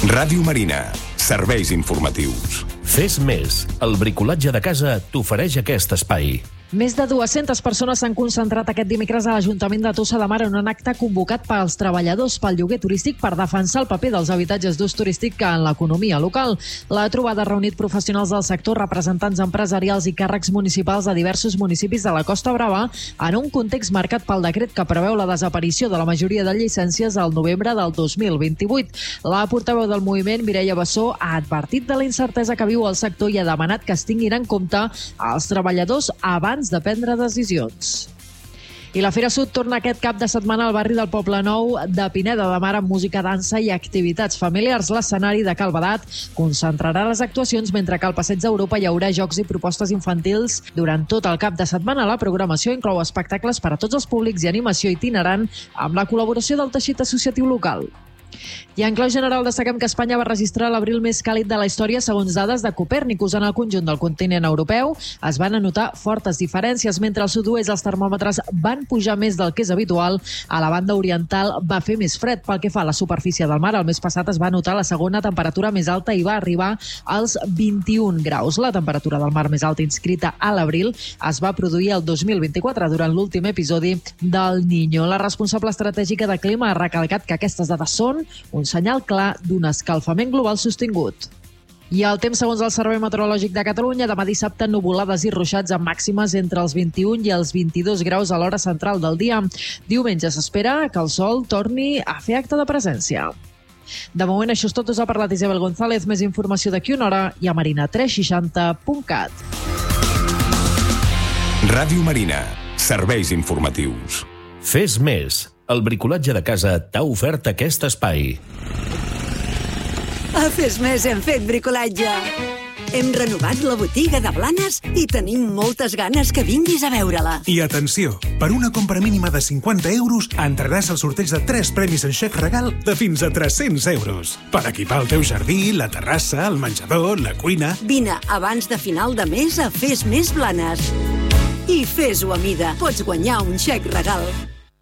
Ràdio Marina. Serveis informatius. Fes més. El bricolatge de casa t'ofereix aquest espai. Més de 200 persones s'han concentrat aquest dimecres a l'Ajuntament de Tossa de Mar en un acte convocat pels treballadors pel lloguer turístic per defensar el paper dels habitatges d'ús turístic en l'economia local. La trobada ha reunit professionals del sector, representants empresarials i càrrecs municipals de diversos municipis de la Costa Brava en un context marcat pel decret que preveu la desaparició de la majoria de llicències al novembre del 2028. La portaveu del moviment, Mireia Bassó, ha advertit de la incertesa que viu el sector i ha demanat que es tinguin en compte els treballadors abans de prendre decisions. I la Fira Sud torna aquest cap de setmana al barri del Poble Nou de Pineda de Mar amb música, dansa i activitats familiars. L'escenari de Cal Badat concentrarà les actuacions, mentre que al Passeig d'Europa hi haurà jocs i propostes infantils durant tot el cap de setmana. La programació inclou espectacles per a tots els públics i animació itinerant amb la col·laboració del teixit associatiu local. I en clau general destaquem que Espanya va registrar l'abril més càlid de la història segons dades de Copèrnicus. En el conjunt del continent europeu es van anotar fortes diferències. Mentre al sud-oest els termòmetres van pujar més del que és habitual, a la banda oriental va fer més fred. Pel que fa a la superfície del mar, el mes passat es va notar la segona temperatura més alta i va arribar als 21 graus. La temperatura del mar més alta inscrita a l'abril es va produir el 2024 durant l'últim episodi del Niño. La responsable estratègica de clima ha recalcat que aquestes dades són un senyal clar d'un escalfament global sostingut. I el temps segons el Servei Meteorològic de Catalunya: demà dissabte nuvolades i ruixats amb màximes entre els 21 i els 22 graus a l'hora central del dia. Diumenge s'espera que el sol torni a fer acte de presència. De moment això és tot. Us ha parlat Isabel González. Més informació d'aquí una hora i a marina360.cat. Ràdio Marina. Serveis informatius. Fes més. El bricolatge de casa t'ha ofert aquest espai. A Fes Més hem fet bricolatge. Hem renovat la botiga de Blanes i tenim moltes ganes que vinguis a veure-la. I atenció, per una compra mínima de 50 euros entraràs al sorteig de 3 premis en xec regal de fins a 300 euros. Per equipar el teu jardí, la terrassa, el menjador, la cuina... Vine abans de final de mes a Fes Més Blanes. I fes-ho a mida. Pots guanyar un xec regal.